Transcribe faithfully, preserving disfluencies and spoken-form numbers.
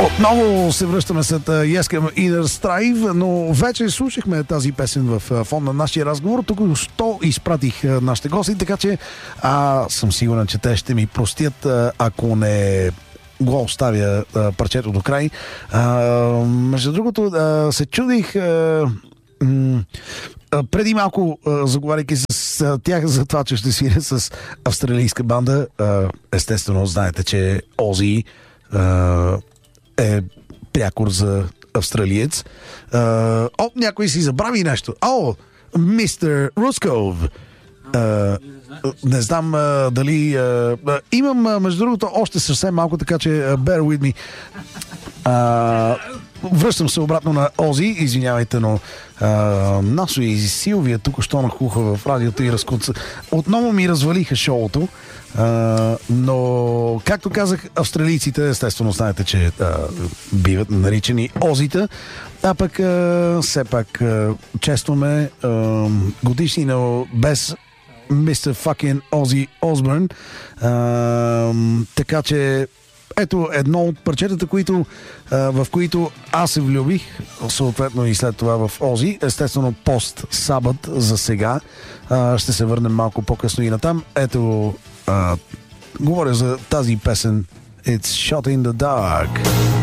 Отново се връщаме след Yes Can Inner Strive, но вече слушахме тази песен в фон на нашия разговор. Тук що изпратих нашите гости, така че а, съм сигурен, че те ще ми простят, ако не го оставя а, парчето до край. А, между другото, а, се чудих а, м- а, преди малко, а, заговаряйки с а, тях за това, че ще свиря с австралийска банда. А, естествено, знаете, че Ози а, е прякор за австралиец. А, о, някой си забрави нещо. О, мистер Русков. А, не знам а, дали... А, а, имам, а, между другото, още съвсем малко, така че а, bear with me. А, връщам се обратно на Ози. Извинявайте, но а, Насо и Силвия тук що нахуха в радиото и разкуца. Отново ми развалиха шоуто. Uh, но, както казах, австралийците, естествено, знаете, че uh, биват наричани Озита, а пък uh, все пак uh, честваме uh, годишнина без мистер Fucking Ози Осбърн. Uh, така че ето едно от парчетата, които, uh, в които аз се влюбих, съответно и след това в Ози. Естествено, пост Сабът за сега. Uh, ще се върнем малко по-късно и натам. Ето Uh, говоря за тази песен It's Shot in the Dark.